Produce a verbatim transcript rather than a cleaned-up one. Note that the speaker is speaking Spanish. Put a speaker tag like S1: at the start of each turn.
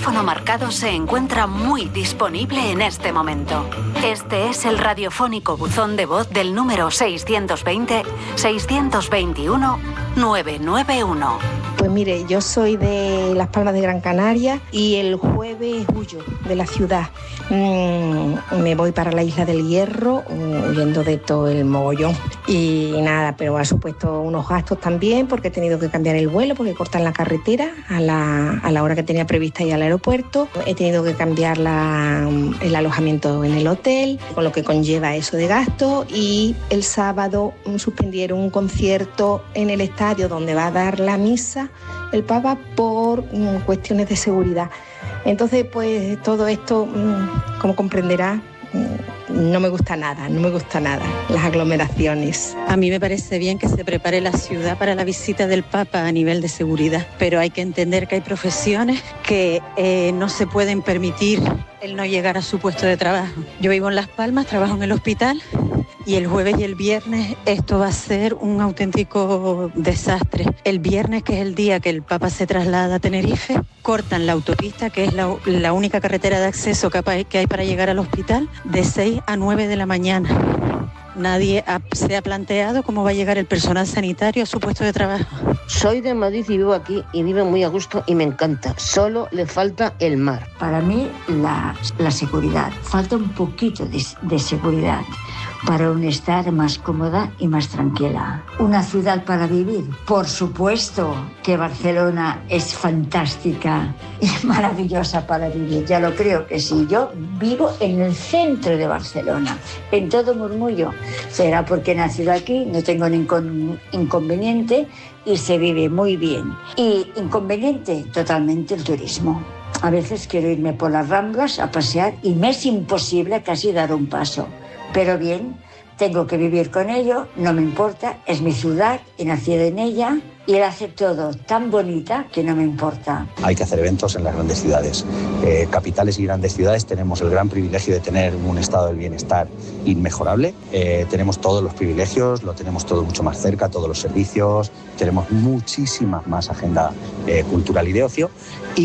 S1: teléfono marcado se encuentra muy disponible en este momento. Este es el radiofónico buzón de voz del número seiscientos veinte, seiscientos veintiuno, novecientos noventa y uno.
S2: Pues mire, yo soy de Las Palmas de Gran Canaria y el jueves huyo de la ciudad. Mm, me voy para la Isla del Hierro, huyendo de todo el mogollón. Y nada, pero ha supuesto unos gastos también porque he tenido que cambiar el vuelo porque cortan la carretera a la, a la hora que tenía prevista ir al aeropuerto. He tenido que cambiar la, el alojamiento en el hotel, con lo que conlleva eso de gasto. Y el sábado suspendieron un concierto en el estadio donde va a dar la misa el Papa por um, cuestiones de seguridad. Entonces, pues todo esto, um, como comprenderá, um, no me gusta nada, no me gusta nada, las aglomeraciones.
S3: A mí me parece bien que se prepare la ciudad para la visita del Papa a nivel de seguridad, pero hay que entender que hay profesiones que eh, no se pueden permitir el no llegar a su puesto de trabajo. Yo vivo en Las Palmas, trabajo en el hospital y el jueves y el viernes esto va a ser un auténtico desastre. El viernes, que es el día que el Papa se traslada a Tenerife, cortan la autopista, que es la, la única carretera de acceso que hay para llegar al hospital, de seis a nueve de la mañana. Nadie ha, se ha planteado cómo va a llegar el personal sanitario a su puesto de trabajo.
S4: Soy de Madrid y vivo aquí y vivo muy a gusto y me encanta. Solo le falta el mar.
S5: Para mí, la, la seguridad. Falta un poquito de, de seguridad para un estar más cómoda y más tranquila. Una ciudad para vivir. Por supuesto que Barcelona es fantástica y maravillosa para vivir. Ya lo creo que sí. Yo vivo en el centro de Barcelona, en todo murmullo. Será porque he nacido aquí, no tengo ningún inconveniente y se vive muy bien. Y inconveniente, totalmente el turismo. A veces quiero irme por las Ramblas a pasear y me es imposible casi dar un paso. Pero bien, tengo que vivir con ello, no me importa, es mi ciudad, he nacido en ella y la hace todo tan bonita que no me importa.
S6: Hay que hacer eventos en las grandes ciudades. Eh, capitales y grandes ciudades tenemos el gran privilegio de tener un estado del bienestar inmejorable. Eh, tenemos todos los privilegios, lo tenemos todo mucho más cerca, todos los servicios, tenemos muchísima más agenda eh, cultural y de ocio. Y